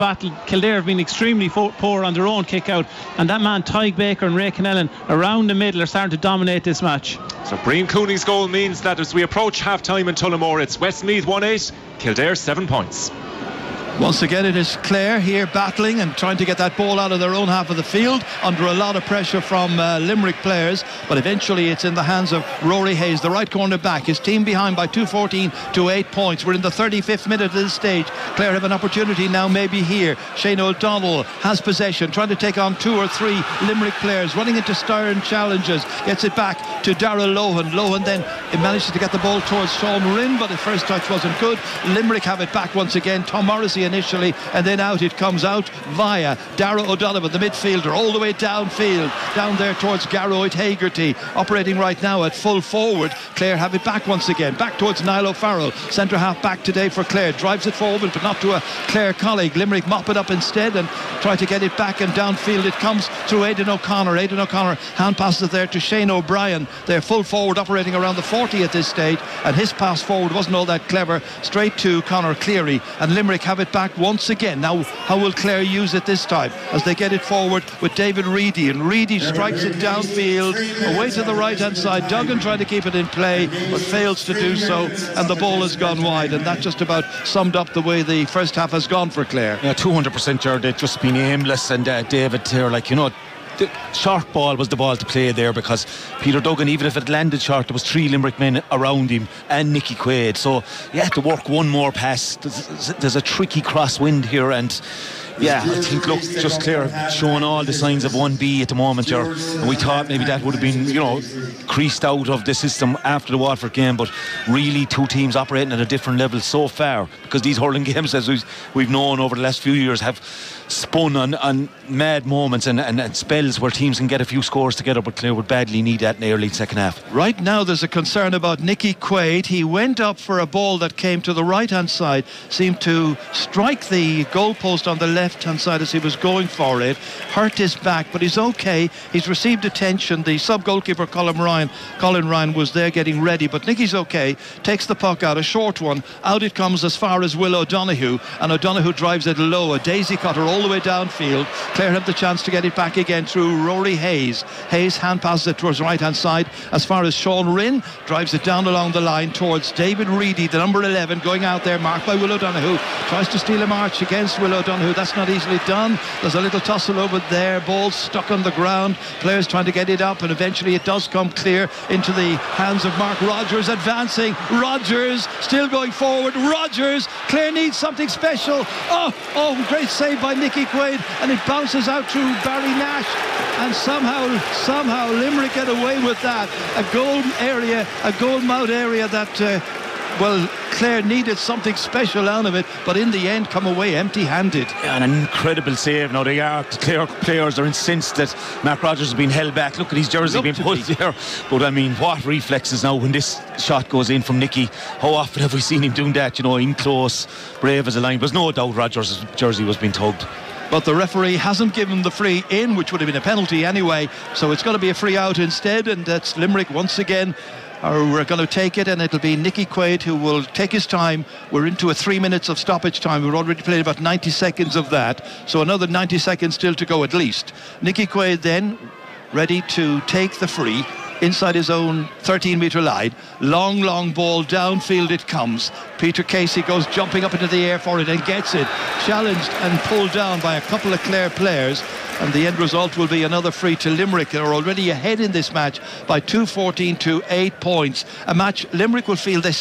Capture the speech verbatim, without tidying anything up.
battle. Kildare have been extremely fo- poor on their own kick out, and that man Tyg Baker and Ray Kennellan around the middle are starting to dominate this match. So Brian Cooney's goal means that as we approach half time in Tullamore, it's Westmeath one eight, Kildare seven points. Once again it is Clare here battling and trying to get that ball out of their own half of the field under a lot of pressure from uh, Limerick players, but eventually it's in the hands of Rory Hayes, the right corner back. His team behind by two fourteen to eight points. We're in the thirty-fifth minute of this stage. Clare have an opportunity now maybe here. Shane O'Donnell has possession, trying to take on two or three Limerick players, running into stern challenges, gets it back to Darragh Lohan. Lohan then manages to get the ball towards Sean Rinn, but the first touch wasn't good. Limerick have it back once again. Tom Morrissey initially, and then out it comes out via Darragh O'Donovan, the midfielder, all the way downfield, down there towards Garroyd Hagerty, operating right now at full forward. Clare have it back once again, back towards Niall O'Farrell, centre half back today for Clare, drives it forward but not to a Clare colleague. Limerick mop it up instead and try to get it back, and downfield it comes through Aidan O'Connor. Aidan O'Connor hand passes it there to Shane O'Brien. They're full forward, operating around the forty at this stage, and his pass forward wasn't all that clever, straight to Conor Cleary, and Limerick have it back once again. Now how will Clare use it this time as they get it forward with David Reedy, and Reedy strikes it downfield away to the right hand side. Duggan trying to keep it in play but fails to do so, and the ball has gone wide, and that just about summed up the way the first half has gone for Clare. Yeah, two hundred percent Jared. They've just been aimless, and uh, David here, like, you know, the short ball was the ball to play there, because Peter Duggan, even if it landed short, there was three Limerick men around him and Nicky Quaid, so you had to work one more pass. There's, there's a tricky crosswind here, and yeah, I think, look, just Clare showing all the signs of one B at the moment here, and we thought maybe that would have been, you know, creased out of the system after the Waterford game, but really two teams operating at a different level so far, because these hurling games, as we've, we've known over the last few years, have spun on, on mad moments and, and, and spells where teams can get a few scores together, but Clare would badly need that in the early second half. Right now there's a concern about Nicky Quaid. He went up for a ball that came to the right hand side, seemed to strike the goalpost on the left hand side as he was going for it, hurt his back, but he's okay. He's received attention. The sub goalkeeper Colin Ryan Colin Ryan was there getting ready, but Nicky's okay, takes the puck out, a short one, out it comes as far as Will O'Donoghue, and O'Donoghue drives it low, a daisy cutter all the way downfield. Clare have the chance to get it back again through Rory Hayes. Hayes hand passes it towards the right hand side as far as Sean Rinn, drives it down along the line towards David Reedy, the number eleven, going out there, marked by Will O'Donoghue, tries to steal a march against Will O'Donoghue. That's not easily done. There's a little tussle over there, ball stuck on the ground, players trying to get it up, and eventually it does come clear into the hands of Mark Rogers, advancing. Rogers still going forward. Rogers, Clare needs something special. Oh, oh, great save by Nicky Quaid, and it bounces out to Barry Nash, and somehow, somehow Limerick get away with that. A goal area, a goal mouth area that uh, well, Clare needed something special out of it, but in the end come away empty-handed. Yeah, an incredible save. Now they are, Clare players are incensed that Mark Rogers has been held back. Look at his jersey being pulled there. But I mean, what reflexes now when this shot goes in from Nicky. How often have we seen him doing that, you know, in close, brave as a line. There's no doubt Rogers' jersey was being tugged. But the referee hasn't given the free in, which would have been a penalty anyway, so it's going to be a free out instead, and that's Limerick once again. Or we're going to take it, and it'll be Nicky Quaid who will take his time. We're into a three minutes of stoppage time. We've already played about ninety seconds of that, so another ninety seconds still to go at least. Nicky Quaid then ready to take the free inside his own thirteen metre line. Long, long ball downfield it comes. Peter Casey goes jumping up into the air for it and gets it. Challenged and pulled down by a couple of Clare players. And the end result will be another free to Limerick. They're already ahead in this match by two fourteen to eight points. A match Limerick will feel they